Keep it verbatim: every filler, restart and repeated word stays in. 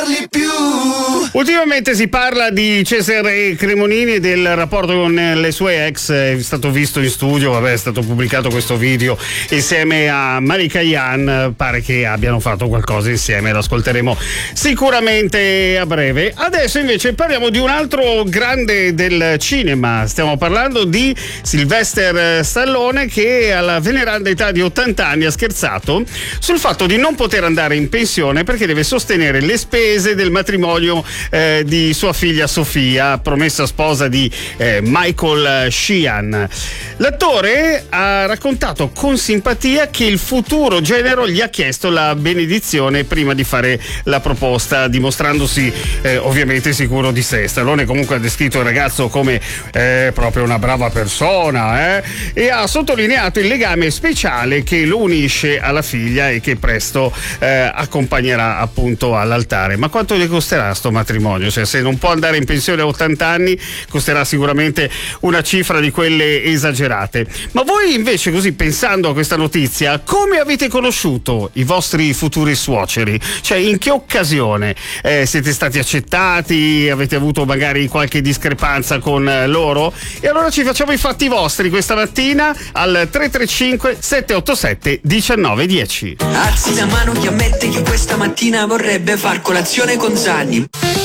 parli più. Ultimamente si parla di Cesare Cremonini e del rapporto con le sue ex. È stato visto in studio, vabbè, è stato pubblicato questo video insieme a Malika Yan. Pare che abbiano fatto qualcosa insieme, l'ascolteremo sicuramente a breve. Adesso invece parliamo di un altro grande del cinema. Stiamo parlando di Sylvester Stallone, che alla veneranda età di ottanta anni ha scherzato sul fatto di non poter andare in pensione perché deve sostenere le spese del matrimonio eh, di sua figlia Sofia, promessa sposa di eh, Michael Sheehan. L'attore ha raccontato con simpatia che il futuro genero gli ha chiesto la benedizione prima di fare la proposta, dimostrandosi eh, ovviamente sicuro di sé. Stallone comunque ha descritto il ragazzo come eh, proprio una brava persona eh, e ha sottolineato il legame speciale che lo unisce alla figlia e che presto eh, accompagnerà appunto all'altare. Ma quanto le costerà sto matrimonio? Cioè, se non può andare in pensione a ottanta anni, costerà sicuramente una cifra di quelle esagerate. Ma voi invece, così pensando a questa notizia, come avete conosciuto i vostri futuri suoceri? Cioè, in che occasione eh, siete stati accettati? Avete avuto magari qualche discrepanza con eh, loro? E allora ci facciamo i fatti vostri questa mattina al tre tre cinque sette otto sette uno nove uno zero. Alzi la mano chi ammette che questa mattina vorrebbe far colazione con Zanni.